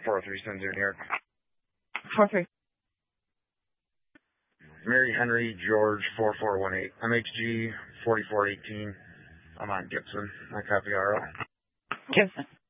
437 New York. 43. Mary Henry George 4418. MHG 4418. I'm on Gibson. I copy RL. Gibson.